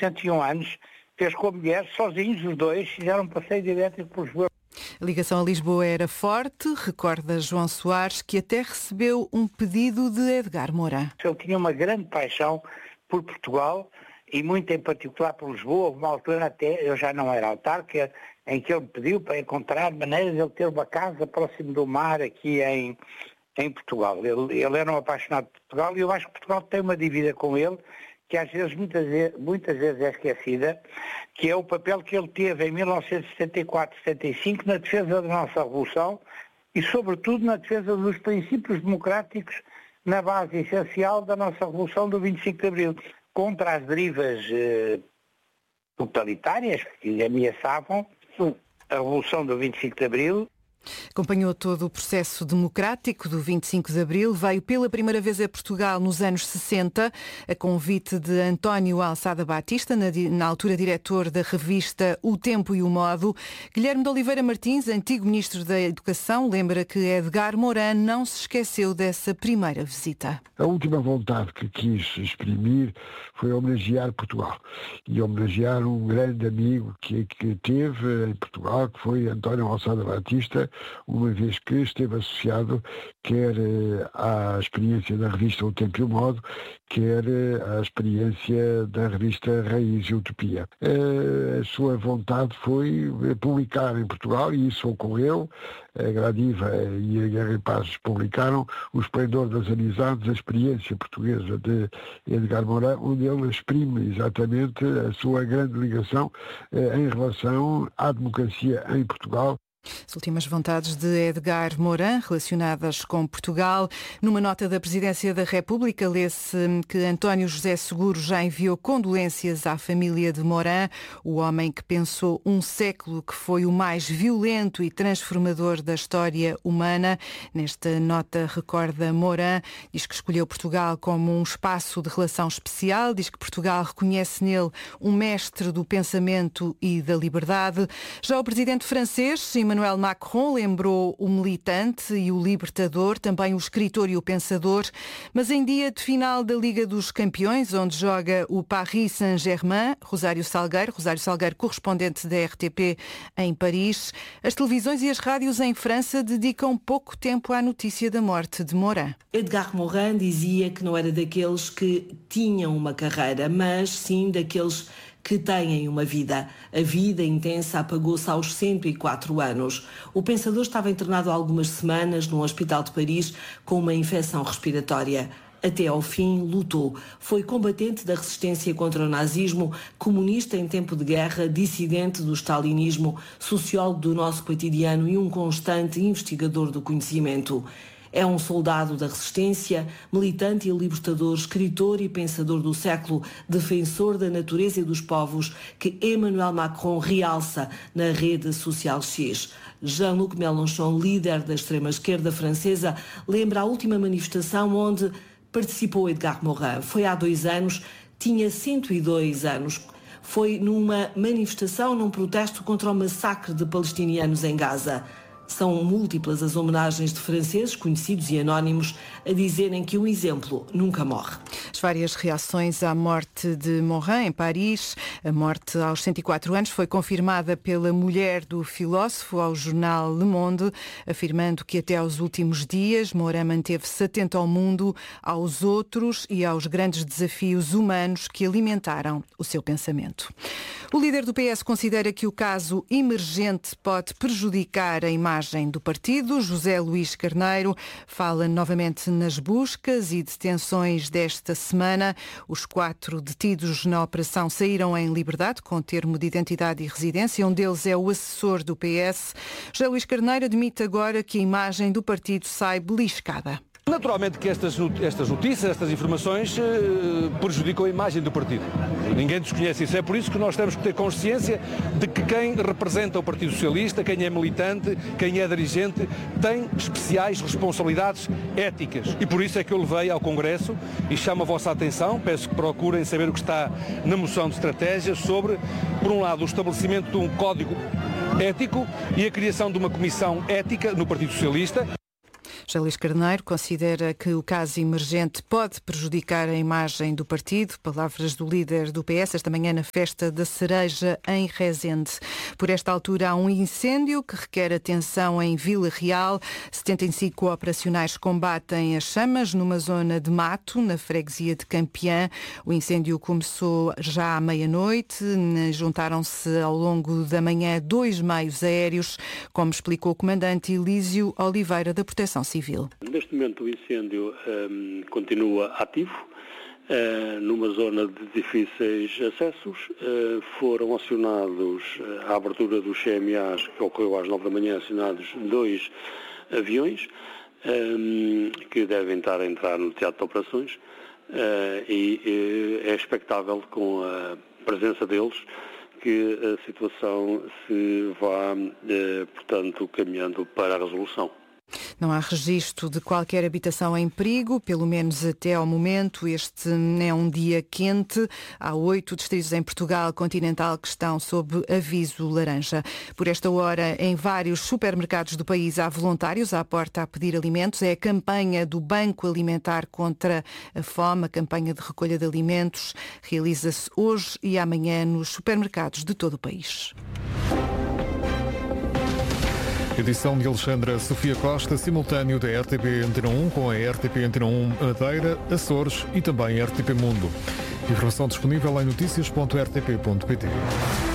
101 anos, fez com a mulher, sozinhos os dois, fizeram um passeio elétrico por Lisboa. A ligação a Lisboa era forte, recorda João Soares, que até recebeu um pedido de Edgar Morin. Ele tinha uma grande paixão por Portugal e muito em particular por Lisboa. Houve uma altura até, eu já não era autarca, em que ele me pediu para encontrar maneiras de ele ter uma casa próximo do mar aqui em Portugal. Ele era um apaixonado por Portugal e eu acho que Portugal tem uma dívida com ele, que às vezes, muitas vezes é esquecida, que é o papel que ele teve em 1974-75 na defesa da nossa Revolução e, sobretudo, na defesa dos princípios democráticos na base essencial da nossa Revolução do 25 de Abril, contra as derivas totalitárias que ameaçavam a Revolução do 25 de Abril. Acompanhou todo o processo democrático do 25 de Abril, veio pela primeira vez a Portugal nos anos 60, a convite de António Alçada Batista, na altura diretor da revista O Tempo e o Modo. Guilherme de Oliveira Martins, antigo Ministro da Educação, lembra que Edgar Morin não se esqueceu dessa primeira visita. A última vontade que quis exprimir foi homenagear Portugal e homenagear um grande amigo que teve em Portugal, que foi António Alçada Batista, uma vez que esteve associado quer à experiência da revista O Tempo e o Modo, quer à experiência da revista Raiz e Utopia. A sua vontade foi publicar em Portugal, e isso ocorreu. A Gradiva e a Guerra e Paz publicaram O Esplendor das Amizades, a experiência portuguesa de Edgar Morin, onde ele exprime exatamente a sua grande ligação em relação à democracia em Portugal. As últimas vontades de Edgar Morin relacionadas com Portugal. Numa nota da Presidência da República, lê-se que António José Seguro já enviou condolências à família de Morin, o homem que pensou um século que foi o mais violento e transformador da história humana. Nesta nota recorda Morin, diz que escolheu Portugal como um espaço de relação especial, diz que Portugal reconhece nele um mestre do pensamento e da liberdade. Já o presidente francês, Emmanuel Macron, lembrou o militante e o libertador, também o escritor e o pensador, mas em dia de final da Liga dos Campeões, onde joga o Paris Saint-Germain, Rosário Salgueiro, correspondente da RTP em Paris, as televisões e as rádios em França dedicam pouco tempo à notícia da morte de Morin. Edgar Morin dizia que não era daqueles que tinham uma carreira, mas sim daqueles que têm uma vida. A vida intensa apagou-se aos 104 anos. O pensador estava internado há algumas semanas num hospital de Paris com uma infecção respiratória. Até ao fim, lutou. Foi combatente da resistência contra o nazismo, comunista em tempo de guerra, dissidente do stalinismo, sociólogo do nosso cotidiano e um constante investigador do conhecimento. É um soldado da resistência, militante e libertador, escritor e pensador do século, defensor da natureza e dos povos, que Emmanuel Macron realça na rede social X. Jean-Luc Mélenchon, líder da extrema-esquerda francesa, lembra a última manifestação onde participou Edgar Morin. Foi há 2 anos, tinha 102 anos. Foi numa manifestação, num protesto contra o massacre de palestinianos em Gaza. São múltiplas as homenagens de franceses, conhecidos e anónimos, a dizerem que o exemplo nunca morre. As várias reações à morte de Morin em Paris. A morte aos 104 anos foi confirmada pela mulher do filósofo ao jornal Le Monde, afirmando que até aos últimos dias Morin manteve-se atento ao mundo, aos outros e aos grandes desafios humanos que alimentaram o seu pensamento. O líder do PS considera que o caso emergente pode prejudicar a imagem do partido. José Luís Carneiro fala novamente nas buscas e detenções desta semana. Os 4 detidos na operação saíram em liberdade, com termo de identidade e residência. Um deles é o assessor do PS. José Luís Carneiro admite agora que a imagem do partido sai beliscada. Naturalmente que estas notícias, estas informações prejudicam a imagem do partido. Ninguém desconhece isso. É por isso que nós temos que ter consciência de que quem representa o Partido Socialista, quem é militante, quem é dirigente, tem especiais responsabilidades éticas. E por isso é que eu levei ao Congresso e chamo a vossa atenção, peço que procurem saber o que está na moção de estratégia sobre, por um lado, o estabelecimento de um código ético e a criação de uma comissão ética no Partido Socialista. José Luís Carneiro considera que o caso emergente pode prejudicar a imagem do partido. Palavras do líder do PS esta manhã na festa da Cereja em Rezende. Por esta altura há um incêndio que requer atenção em Vila Real. 75 operacionais combatem as chamas numa zona de mato, na freguesia de Campeã. O incêndio começou já à meia-noite. Juntaram-se ao longo da manhã 2 meios aéreos, como explicou o comandante Elísio Oliveira da Proteção Civil. Neste momento o incêndio continua ativo. Numa zona de difíceis acessos, foram acionados à abertura dos CMAs, que ocorreu às 9 da manhã, acionados 2 aviões, que devem estar a entrar no teatro de operações, e é expectável, com a presença deles, que a situação se vá, portanto, caminhando para a resolução. Não há registro de qualquer habitação em perigo, pelo menos até ao momento. Este é um dia quente. Há 8 distritos em Portugal continental que estão sob aviso laranja. Por esta hora, em vários supermercados do país, há voluntários à porta a pedir alimentos. É a campanha do Banco Alimentar contra a Fome, a campanha de recolha de alimentos. Realiza-se hoje e amanhã nos supermercados de todo o país. Edição de Alexandra Sofia Costa, simultâneo da RTP Antena 1 com a RTP Antena 1 Madeira, Açores e também RTP Mundo. Informação disponível em noticias.rtp.pt.